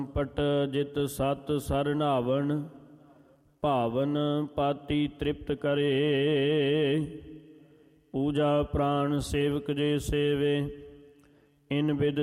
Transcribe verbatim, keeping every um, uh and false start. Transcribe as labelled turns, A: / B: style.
A: ਪਟ ਜਿਤ ਸਤ ਸਰਨਾਵਣ, ਭਾਵਨ ਪਾਤੀ ਤ੍ਰਿਪਤ ਕਰੇ। ਪੂਜਾ ਪ੍ਰਾਣ ਸੇਵਕ ਜੇ ਸੇਵੇ, ਇਨ ਬਿਦ